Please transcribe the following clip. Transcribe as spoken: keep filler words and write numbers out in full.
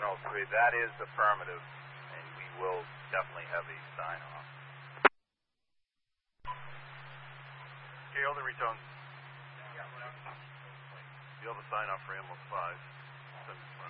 oh three. That is affirmative, and we will definitely have a sign-off. Gale, the return. You have a sign-off for ambulance five.